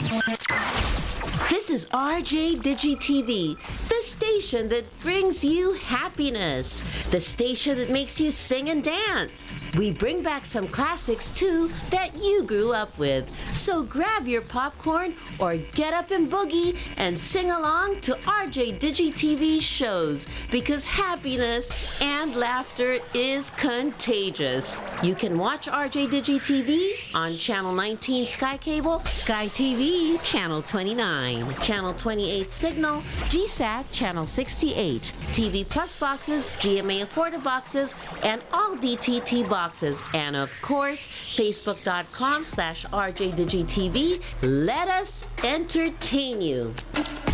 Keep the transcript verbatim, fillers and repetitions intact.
This is R J Digi T V, the station that brings you happiness, the station that makes you sing and dance. We bring back some classics too that you grew up with. So grab your popcorn or get up and boogie and sing along to R J Digi T V shows, because happiness and laughter is contagious. You can watch R J Digi T V on Channel nineteen Sky Cable, Sky T V Channel twenty-nine, Channel twenty-eight Signal, G SAT Channel sixty-eight, T V Plus boxes, G M A Affordable boxes, and all D T T boxes. And of course, Facebook.com slash RJDigiTV. Let us entertain you.